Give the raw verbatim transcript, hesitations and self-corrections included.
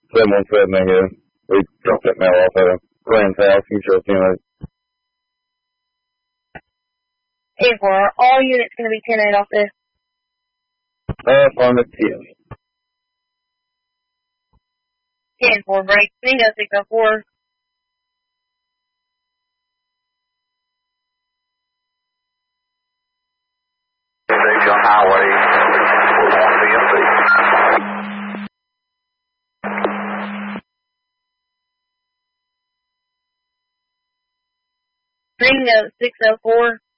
seven one seven here. We dropped that mail off at a friend's house. You should have seen it. ten four, are all units going to be ten eight off this? Uh, affirmative, yes. ten four, break. Bingo six oh four. Station Highway one B M C. Bingo six oh four.